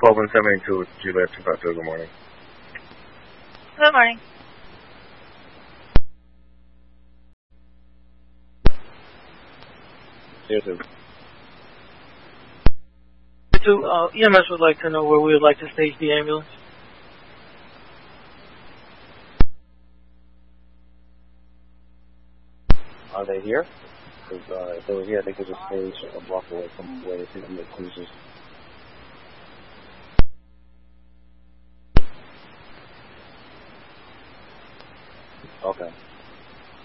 12 and 72, Juliet 252, good morning. Good morning. Yes, sir. EMS would like to know where we would like to stage the ambulance. Are they here? Because if they were here, they could just stage a block away from where they see the cruisers. Okay.